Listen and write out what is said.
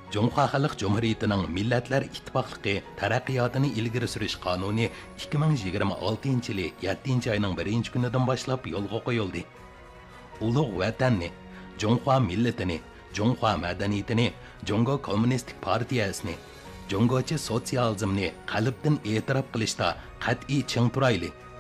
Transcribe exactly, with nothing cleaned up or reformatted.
Жоңхуа Халық Cumhuriyeti'nin Millatlar İttifaqlığı taraqqiyotini ilgari surish qonuni ikki ming yigirma oltinchi yili yettinchi oyning birinchi kunidan boshlab yo'lga qo'yildi. Ulug' vatanni, Жоңхуа millatini, Жоңхуа madaniyatini, Жоңго Kommunistik partiyasini, Жоңgochi sotsializmni qalbdan e'tirof qilishda qat'iy ching turayli